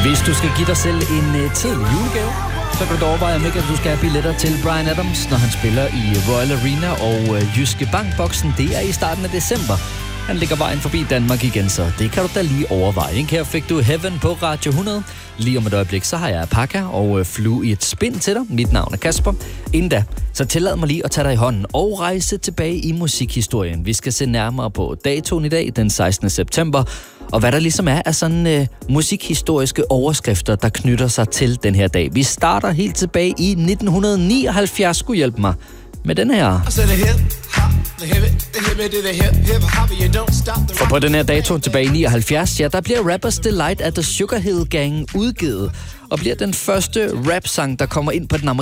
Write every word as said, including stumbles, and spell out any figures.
Hvis du skal give dig selv en uh, tidlig julegave, så kan du overveje, om ikke at du skal have billetter til Bryan Adams, når han spiller i Royal Arena og uh, Jyske Bank-boksen. Det er i starten af december. Han ligger vejen forbi Danmark igen, så det kan du da lige overveje. Ikke? Her fik du Heaven på Radio hundrede. Lige om et øjeblik, så har jeg Pakka og uh, Flu i et spind til dig. Mit navn er Kasper. Inden da, så tillad mig lige at tage dig i hånden og rejse tilbage i musikhistorien. Vi skal se nærmere på datoen i dag, den sekstende september, og hvad der ligesom er af sådan uh, musikhistoriske overskrifter, der knytter sig til den her dag. Vi starter helt tilbage i nitten nioghalvfjerds. Skulle hjælpe mig med den her. For på den her dato tilbage i nioghalvfjerds, ja, der bliver Rappers Delight af The Sugarhill Gang udgivet, og bliver den første rap-sang, der kommer ind på den amerikanske